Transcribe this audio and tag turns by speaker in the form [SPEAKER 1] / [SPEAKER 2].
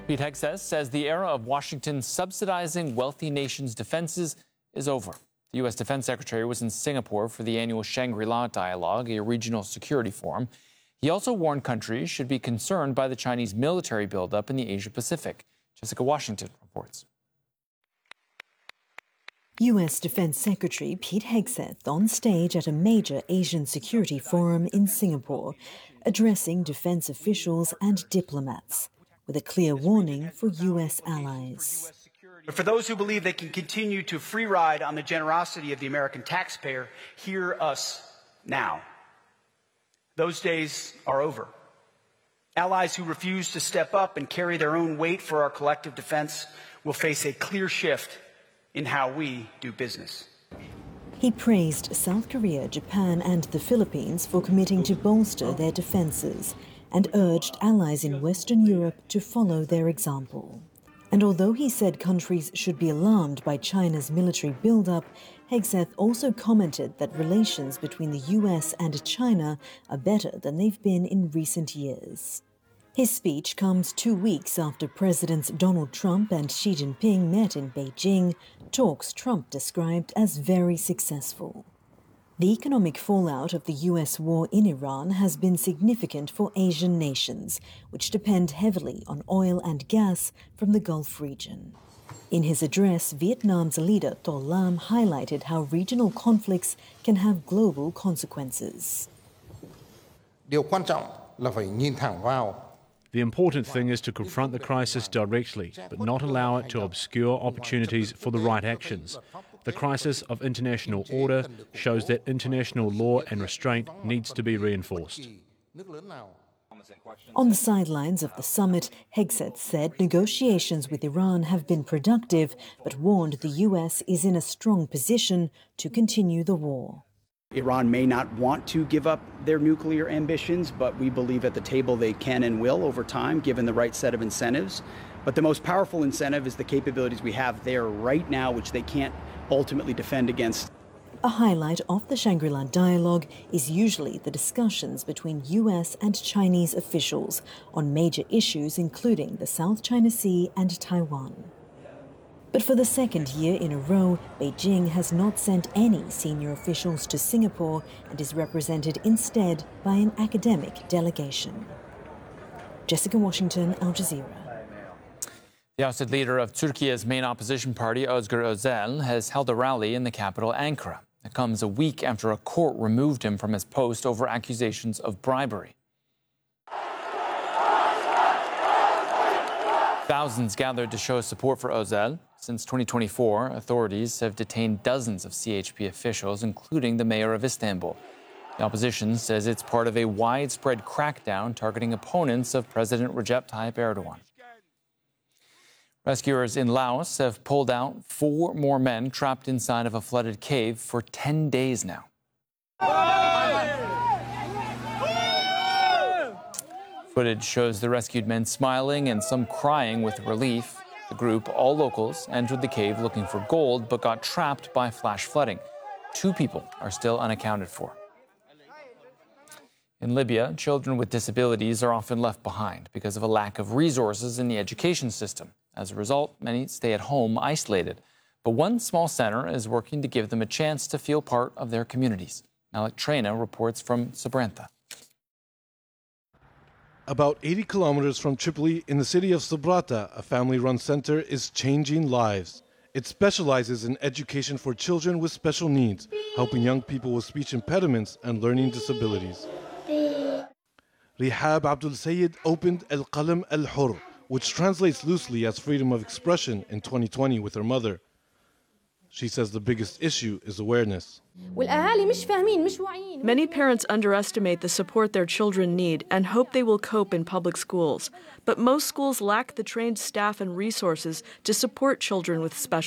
[SPEAKER 1] Pete Hegseth says the era of Washington subsidizing wealthy nations' defenses is over. The U.S. Defense Secretary was in Singapore for the annual Shangri-La Dialogue, a regional security forum. He also warned countries should be concerned by the Chinese military buildup in the Asia-Pacific. Jessica Washington reports.
[SPEAKER 2] U.S. Defense Secretary Pete Hegseth on stage at a major Asian security forum in Singapore, addressing defense officials and diplomats, with a clear warning for U.S. allies.
[SPEAKER 3] But for those who believe they can continue to free ride on the generosity of the American taxpayer, hear us now. Those days are over. Allies who refuse to step up and carry their own weight for our collective defense will face a clear shift in how we do business.
[SPEAKER 2] He praised South Korea, Japan and the Philippines for committing to bolster their defenses and urged allies in Western Europe to follow their example. And although he said countries should be alarmed by China's military buildup, Hegseth also commented that relations between the US and China are better than they've been in recent years. His speech comes 2 weeks after Presidents Donald Trump and Xi Jinping met in Beijing, talks Trump described as very successful. The economic fallout of the US war in Iran has been significant for Asian nations, which depend heavily on oil and gas from the Gulf region. In his address, Vietnam's leader To Lam highlighted how regional conflicts can have global consequences.
[SPEAKER 4] Điều quan trọng là phải nhìn thẳng vào.
[SPEAKER 5] The important thing is to confront the crisis directly, but not allow it to obscure opportunities for the right actions. The crisis of international order shows that international law and restraint needs to be reinforced.
[SPEAKER 2] On the sidelines of the summit, Hegseth said negotiations with Iran have been productive, but warned the US is in a strong position to continue the war.
[SPEAKER 3] Iran may not want to give up their nuclear ambitions, but we believe at the table they can and will over time, given the right set of incentives. But the most powerful incentive is the capabilities we have there right now, which they can't ultimately defend against.
[SPEAKER 2] A highlight of the Shangri-La Dialogue is usually the discussions between US and Chinese officials on major issues including the South China Sea and Taiwan. But for the second year in a row, Beijing has not sent any senior officials to Singapore and is represented instead by an academic delegation. Jessica Washington, Al Jazeera.
[SPEAKER 1] The ousted leader of Turkey's main opposition party, Özgür Özel, has held a rally in the capital, Ankara. It comes a week after a court removed him from his post over accusations of bribery. Thousands gathered to show support for Özel. Since 2024, authorities have detained dozens of CHP officials, including the mayor of Istanbul. The opposition says it's part of a widespread crackdown targeting opponents of President Recep Tayyip Erdogan. Rescuers in Laos have pulled out 4 more men trapped inside of a flooded cave for 10 days now. Footage shows the rescued men smiling and some crying with relief. The group, all locals, entered the cave looking for gold but got trapped by flash flooding. 2 people are still unaccounted for. In Libya, children with disabilities are often left behind because of a lack of resources in the education system. As a result, many stay at home isolated. But one small center is working to give them a chance to feel part of their communities. Malik Trena reports from Sabranta.
[SPEAKER 6] About 80 kilometers from Tripoli, in the city of Sabrata, a family-run center is changing lives. It specializes in education for children with special needs, helping young people with speech impediments and learning disabilities. Rihab Abdul Sayed opened Al Qalam Al Hur, which translates loosely as freedom of expression, in 2020 with her mother. She says the biggest issue is awareness.
[SPEAKER 7] Many parents underestimate the support their children need and hope they will cope in public schools. But most schools lack the trained staff and resources to support children with special